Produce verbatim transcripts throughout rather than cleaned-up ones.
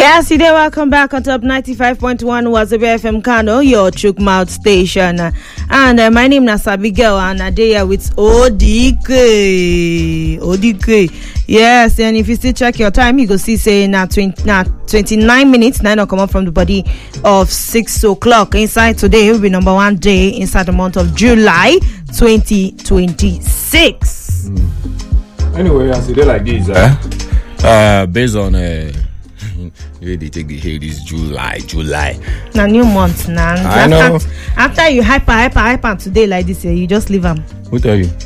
Yes, today welcome back on Top ninety-five point one Wazobia F M Kano, your chook mouth station. And uh, my name is Abigail and I here with O D K. O D K. Yes, and if you still check your time, you go see say now twenty-nine minutes, nine will come up from the body of six o'clock. Inside today will be number one day inside the month of July twenty twenty-six. Mm. Anyway, as a day like this, uh, uh, based on uh, they take the hate is July, July. Now new month now. I after, know. After you hyper, hyper, hyper today like this, you just leave them. Who tell you?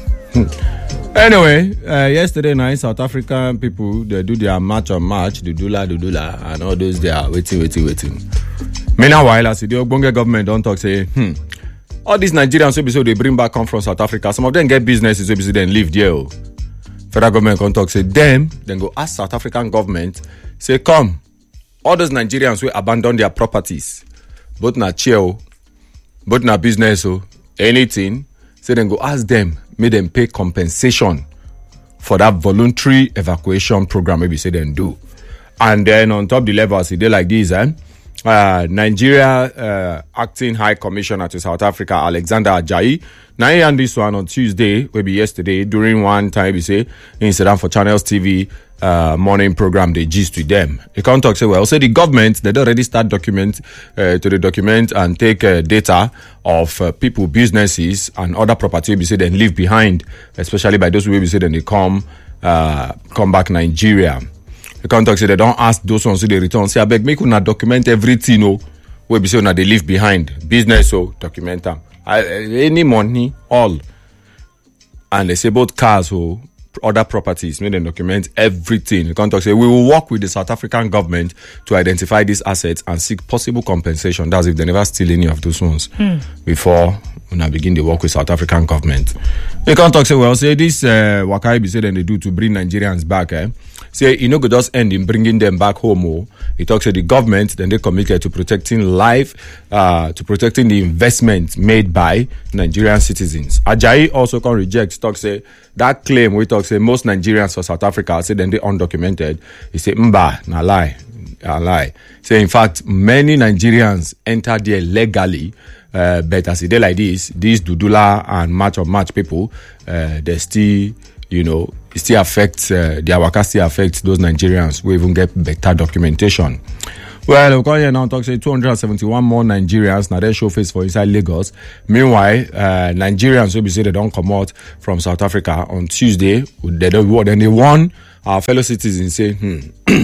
Anyway, uh, yesterday night, South African people they do their march on march, the dula, the dula, and all those they are waiting, waiting, waiting. Meanwhile, as the Ogbonge government don't talk say, hmm, all these Nigerians will be so they bring back come from South Africa. Some of them get businesses, so be so then live there. Oh. Federal government can talk say them, then go ask South African government, say come. All those Nigerians will abandon their properties, both na chair, both na business, or anything. So then go ask them, make them pay compensation for that voluntary evacuation program. Maybe say then do, and then on top the level, see they like this, eh? Uh, Nigeria uh, acting High Commissioner to South Africa, Alexander Ajayi. Now he and this one on Tuesday, maybe yesterday, during one time he say in Sudan for Channels T V uh, morning program, they gist with them. He can't talk say well. Say the government they already start document uh, to the document and take uh, data of uh, people, businesses, and other property. We say then leave behind, especially by those who we say then they come uh, come back Nigeria. The contact say they don't ask those ones who they return. Say, I beg, make una document everything, oh, where be say una they leave behind. Business, oh, document them. Any money, all. And they say both cars, oh, other properties, make them document everything. The contact say, we will work with the South African government to identify these assets and seek possible compensation. That's if they never steal any of those ones hmm. before when I begin to work with South African government. The contact say, well, say this, uh, Wakai be say then they do to bring Nigerians back, eh? Say, you know, just end in bringing them back home. Oh. He talks to the government, then they committed to protecting life, uh, to protecting the investment made by Nigerian citizens. Ajayi also can reject, talk say, that claim, we talk say, most Nigerians for South Africa, say, then they undocumented. He say, mba, na lie, na lie. Say, in fact, many Nigerians enter there legally, uh, but as a day like this, these Dudula and March of March people, uh, they still, you know, it still affects, uh, their work still affects those Nigerians who even get better documentation. Well, we come here now talk say two hundred seventy-one more Nigerians now they show face for inside Lagos. Meanwhile, uh, Nigerians will be say they don't come out from South Africa on Tuesday. They don't what then they won our fellow citizens say, hmm.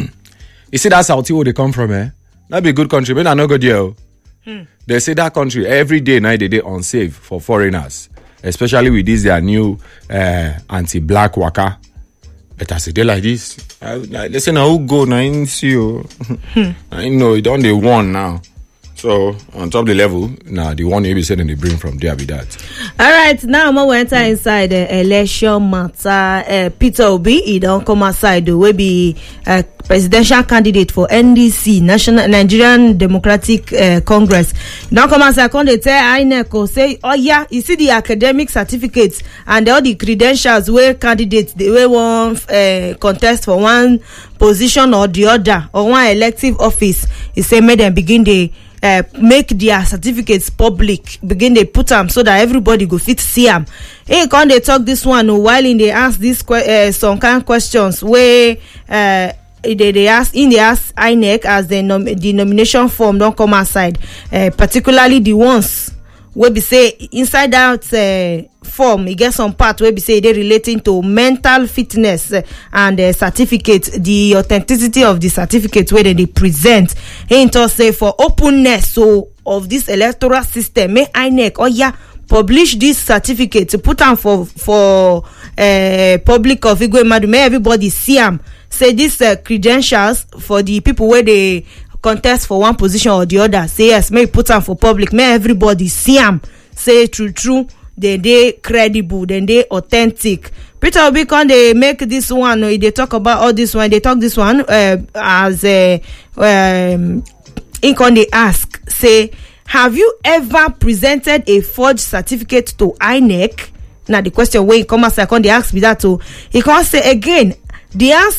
You see that South where they come from, eh? That be a good country, but I no go there. Hmm. They say that country every day night they day unsafe for foreigners. Especially with this their new uh, anti-black waka. But as a day like this, I, I, listen, I will go now and see you. Hmm. I know it on the one now. So on top of the level, now the one you be saying they bring from there be that. All right, now I'm going to enter inside the election matter. Uh, Peter Obi, he don't come outside. Will be a presidential candidate for N D C, National Nigerian Democratic uh, Congress. He don't come outside. Come they tell I N E C say, oh yeah, you see the academic certificates and all the credentials where candidates they will want uh, contest for one position or the other or one elective office. He say make them begin the Uh, make their certificates public, begin they put them so that everybody go fit see them. Hey, can they talk this one while in they ask these que- uh, some kind of questions where uh, they they ask in they ask I N E C as the nom- the nomination form don't come outside, uh, particularly the ones where be say inside that uh, form you get some part where be say they relating to mental fitness uh, and uh, certificate, the authenticity of the certificate where they, they present. He to say for openness so of this electoral system, may I N E C oh yeah publish this certificate to put on for for uh, public of Igwe Madu, may everybody see them. Say these uh, credentials for the people where they contest for one position or the other. Say yes, may put them for public, may everybody see them. Say true, true. Then they credible, then they authentic. Peter Obi can they make this one? They talk about all this one. They talk this one uh, as a um, in can they ask say, have you ever presented a forged certificate to I N E C? Now the question where he come as I can they ask me that too. He can say again. The answer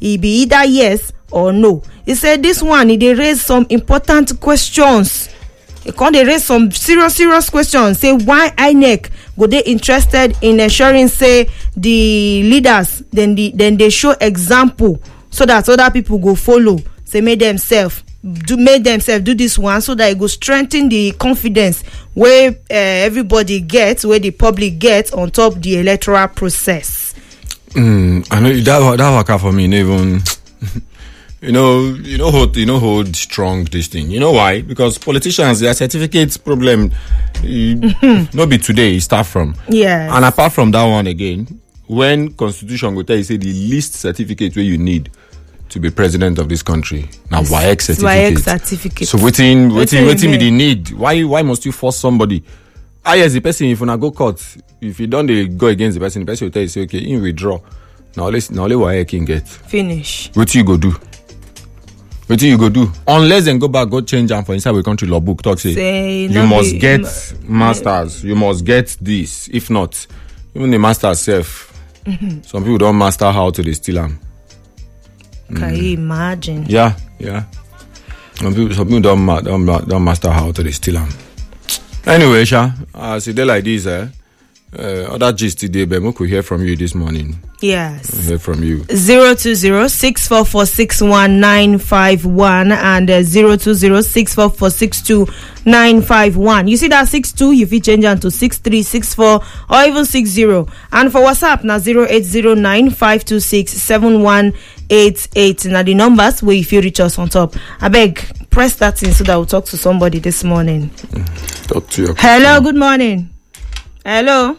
e be either yes or no. He said this one e dey raise some important questions. E come dey raise some serious serious questions. Say why I N E C go dey interested in ensuring say the leaders then the then they show example so that other people go follow. Say make themselves do make themselves do this one so that it go strengthen the confidence where uh, everybody gets, where the public gets on top the electoral process. Mm, I know that that work out for me. Even you know, you know, hold, you know, hold strong this thing. You know why? Because politicians, their certificates problem, mm-hmm. not be today. It start from yeah. And apart from that one again, when constitution will tell you say the least certificate where you need to be president of this country now W A E C certificate. certificate. So waiting, waiting, waiting with the need. Why, why must you force somebody? Ah yes, the person if you na go court, if you don't they go against the person, the person will tell you say okay, in withdraw. Now let's now let W A E C can get finish. What you go do? What you go do? Unless then go back, go change and for inside the country law book talk say, say you must be, get m- masters, you must get this. If not, even the master self, mm-hmm. some people don't master how to steal them. Can you imagine? Yeah, yeah. Some people, some people don't, don't, don't master how to steal them. Anyway, Sha, as a day like this, eh, uh, other gist today, but we could hear from you this morning. Yes. We'll hear from you. zero two zero six four four six one nine five one and uh, zero two zero six four four six two nine five one. You see that six two, you fit change on to six three six four or even six zero. And for WhatsApp, now zero eight zero nine five two six seven one eight eight. Now the numbers where if you reach us on top. I beg, press that in so that we'll talk to somebody this morning. Talk to you. Hello, good morning. Hello.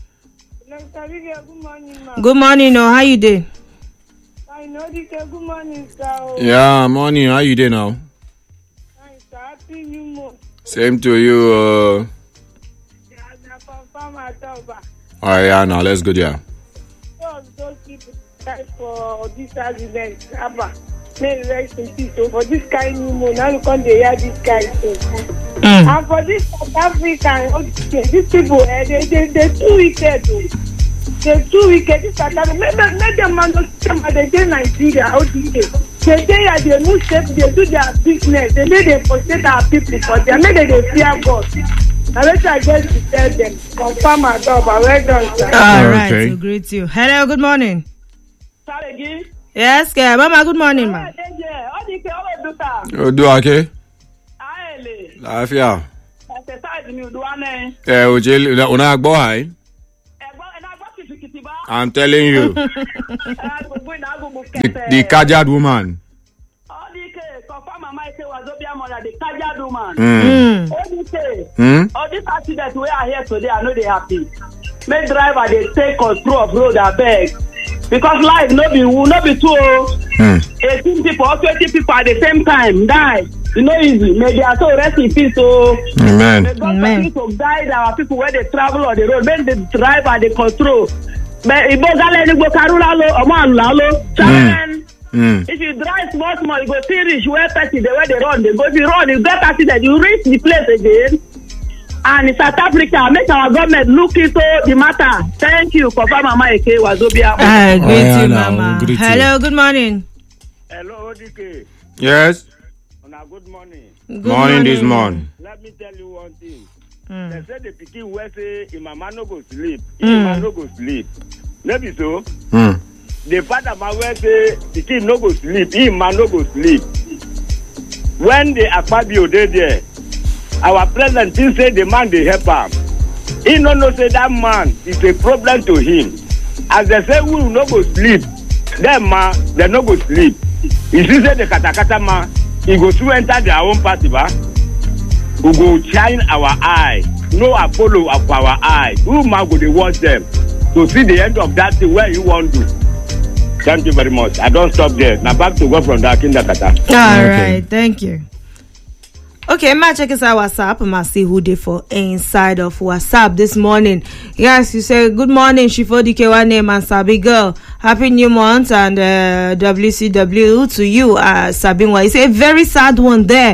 Good morning, ma. Good morning, no. How you doing? I know this. Good morning, sir. Yeah, morning. How you doing now? Hi, sir. Happy New Month. Same to you. Uh... Yeah, I confirm October. All right, yeah, now let's go there. So, don't keep time for this event. Abba, may rest in peace. So, for this kind of new month, now you come to hear this kind of thing. Mm. And for this South African, okay, these people, uh, they, they, they're too wicked. They're too wicked. This South African, make, make them man don't come and they say Nigeria, how do they? They say that they move shape, they do their business, they make them frustrate our people for them, make them they fear God. Now let's I guess to tell them, confirm our job, well done, sir. All right, okay. So greet you. Hello, good morning. Sorry, yes, okay. Mama, good morning, ma. Do okay? Láfíà. Eh, Ojele, una gbọ́ hai. I'm telling you. the, the Kajad woman. Mm. Mm. All these accidents we are here today, I know they happy. Make driver they take control of road, I beg. Because life no be no be two. Mm. eighteen people or twenty people at the same time die. You know easy. May they are so rest in peace. So Amen. May God continue to guide our people when they travel on the road. When they drive and they control. But if Mm. If you drive small, small, you go see reach where person the way they run. They go if you run, you get accident, you reach the place again. And in South Africa, make our government look into the matter. Thank you, Papa Mama Eke Wazobia. I greet oh, yeah, you, Mama. Greet Hello, you. Good morning. Hello, O D K. Yes. Una good morning. Good morning, morning this morning. Let me tell you one thing. Mm. They say the pikin wey say im mama no go sleep, im mm. mama no go sleep. Maybe so. Mm. The father man wey say the kid no go sleep, him man no go sleep. When the Akpabio dey there, our president think say the man dey help am. He no know say that man is a problem to him. As they say we no go sleep, them man they no go sleep. You see say the katakata man, he go to enter their own party, ba? We go shine our eye, no Apollo of our eye. Who man go dey watch them to see the end of that thing where you want to? Thank you very much. I don't stop there. Now back to go from the Kindakata. All okay. right, thank you. Okay, ma check us out WhatsApp. Ma see who they for inside of WhatsApp this morning. Yes, you say good morning, Shifo D K one name and Sabi girl. Happy New Month and uh, W C W to you, uh, Sabinwa. You say a very sad one there.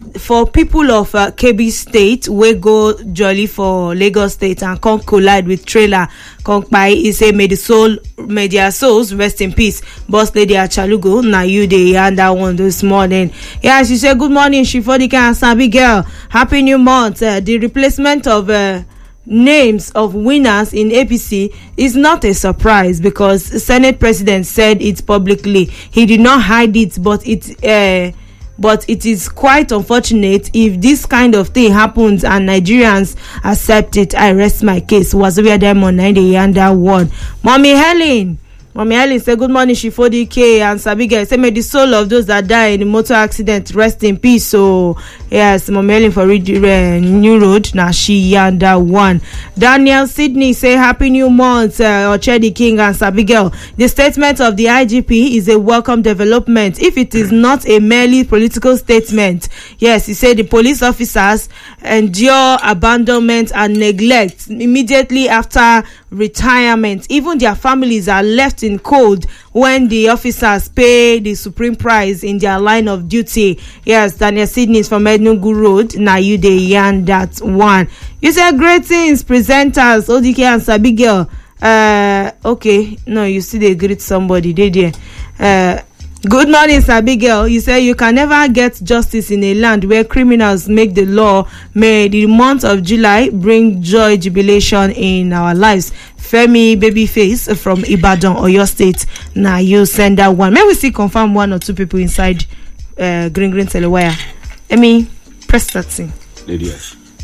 for people of uh, Kebbi State, we go jolly for Lagos State and come collide with trailer. Come by, he say, may the soul, may their souls rest in peace. Boss Lady Achalugo, now you dey and that one this morning. Yeah, she said, good morning, Shifodika and Sabi girl. Happy new month. Uh, the replacement of uh, names of winners in A P C is not a surprise because Senate President said it publicly. He did not hide it, but it uh, but it is quite unfortunate if this kind of thing happens and Nigerians accept it. I rest my case. Was where them on ninety and that one. Mommy Helen. Mommy Helen say good morning, Shifodi K and Sabiga. Say may the soul of those that die in the motor accident rest in peace. So yes, Mommy Helen for uh, New Road. Now she yanda one. Daniel Sydney say happy new month, uh, Ochedi King and Sabiga. The statement of the I G P is a welcome development. If it is not a merely political statement, yes, he said the police officers endure abandonment and neglect immediately after retirement. Even their families are left in cold when the officers pay the supreme price in their line of duty. Yes, Daniel Sydney is from Enugu Road. Now you dey yarn that one. You say greetings, presenters, O D K and Sabigel. Uh, okay, no, you see they greet somebody. They there. Uh, Good morning, Sabigel. You say you can never get justice in a land where criminals make the law. May the month of July bring joy, jubilation in our lives. Femi Babyface from Ibadan, Oyo State. Now you send that one. May we see confirm one or two people inside uh, Green Green Telewire. Let me press that thing. They dear.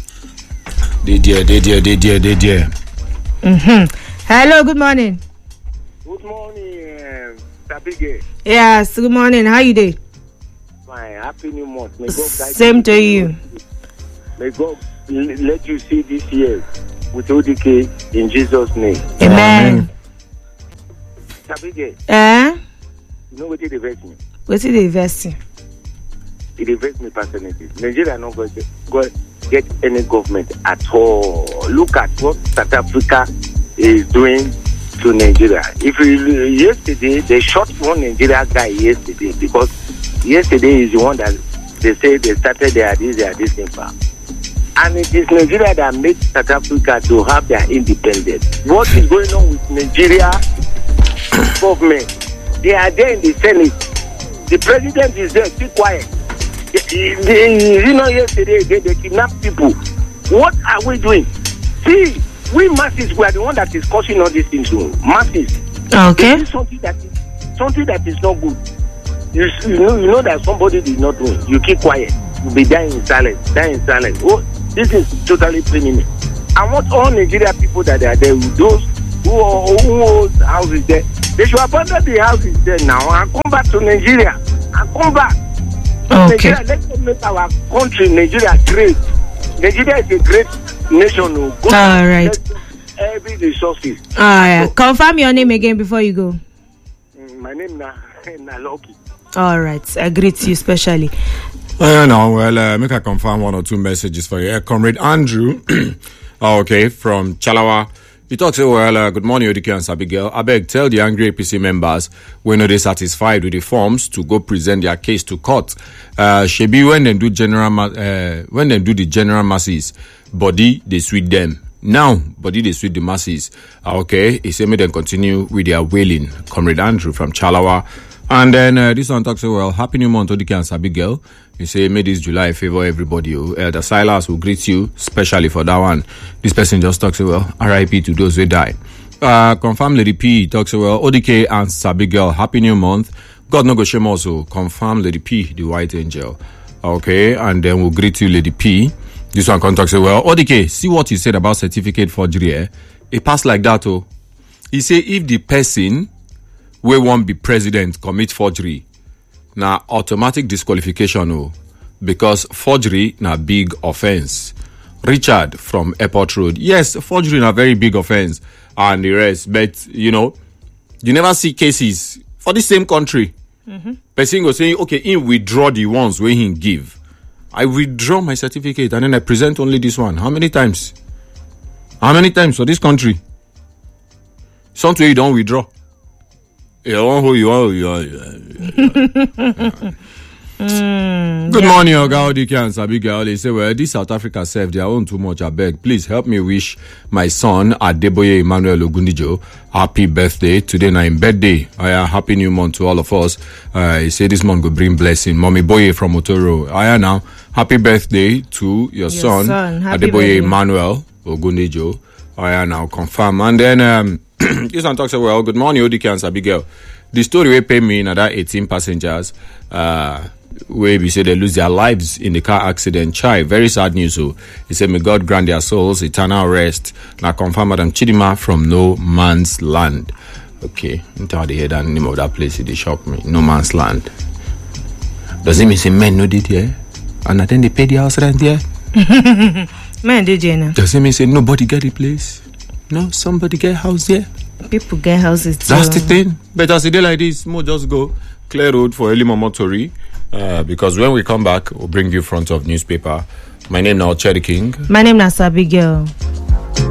They dear, they dear, they dear, they dear. Mm-hmm. Hello, good morning. Good morning, uh, Sabigel. Yes, good morning. How you doing? Fine. Happy new month. May God guide Same you. to you. May God l- let you see this year with O D K in Jesus' name. Amen. Sabigel, Eh? you know what it vex me? What's it investing? It vex me personally. Nigeria not going to go get any government at all. Look at what South Africa is doing to Nigeria. If you, yesterday they shot one Nigeria guy yesterday because yesterday is the one that they say they started their this their this thing for. And it is Nigeria that made South Africa to have their independence. What is going on with Nigeria government? They are there in the Senate. The president is there, keep quiet. They, they, you know, yesterday they, they kidnapped people. What are we doing? See, we masses, we are the one that is causing all these things. Masses. Okay. This is something that is something that is not good. You, you know, you know that somebody did not do it. You keep quiet. You be dying in silence, dying in silence. Oh, this is totally paining me. I want all Nigeria people that are there, with those who who owns houses there, they should abandon the houses there now and come back to Nigeria and come back. Okay. Nigeria, let's make our country, Nigeria, great. Nigeria is a great nation. Go all right. Every resources. All right. So, confirm your name again before you go. My name na na Loki. All right. I greet you specially. Uh, no, well, uh, make I confirm one or two messages for you. Uh, Comrade Andrew, oh, okay, from Chalawa. He talks, oh, well, uh, good morning, O D K and Sabigel. I beg, tell the angry A P C members when are they satisfied with the forms to go present their case to court. Uh, Shebi, when they do general, ma- uh, when they do the general masses, body, they sweet them. Now, body, they sweet the masses. Uh, okay, he said, may then continue with their wailing. Comrade Andrew from Chalawa. And then uh, this one talks, well, happy new month, O D K and Sabigel. You say, may this July favor everybody. Uh, the Silas will greet you, especially for that one. This person just talks, well, R I P to those who die. Uh, confirm Lady P talks, well, O D K and Sabigel, happy new month. God no go shame also. Confirm Lady P, the white angel. Okay, and then we'll greet you, Lady P. This one can talk, say, well, O D K, see what you said about certificate forgery, eh? It passed like that, oh. He say, if the person we won't be president commit forgery, na automatic disqualification, oh, because forgery na big offense. Richard from Airport Road. Yes, forgery na very big offense and the rest, but you know, you never see cases for the same country. Mm-hmm. Person go say, okay, he withdraw the ones where he give. I withdraw my certificate and then I present only this one. How many times? How many times for this country? Something you don't withdraw. You are who you are. You are. You are, you are. Mm, Good morning, Oga Odike and Sabiga. They say, well, this South Africa self, they own too much. I beg. Please help me wish my son, Adeboye Emmanuel Ogundijo, happy birthday. Today, na him birthday. Aya, happy new month to all of us. Uh, he said this month will bring blessing. Mommy Boye from Otoro. Aya, now, happy birthday to your, your son, son. Adeboye Emmanuel Ogundijo. Aya, now, confirm. And then, um, this one talks about, well, good morning, Odike and Sabiga. The story will pay me another eighteen passengers, uh, where we say they lose their lives in the car accident. Chai, very sad news. So he said, may God grant their souls eternal rest. Now confirm Madam Chidima from No Man's Land. Okay, until the head and name of that place, they shocked me. No Man's Land. Does it mean say men no did here? And then they pay the house rent here? Men did here now. Does it mean say nobody get the place? No, somebody get house there? People get houses too. That's the thing. But as a day like this, more just go clear road for early Momotori. Uh, because when we come back, we'll bring you front of newspaper. My name now Cherry King. My name is Abigail.